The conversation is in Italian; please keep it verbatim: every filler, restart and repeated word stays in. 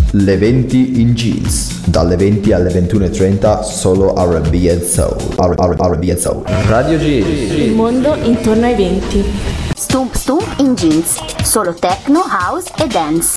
Le venti in jeans, dalle venti alle ventuno e trenta solo R and B and Soul. R- R- R and B and Soul. Radio G. Il mondo intorno ai venti. Stump Stump in jeans, solo techno, house e dance.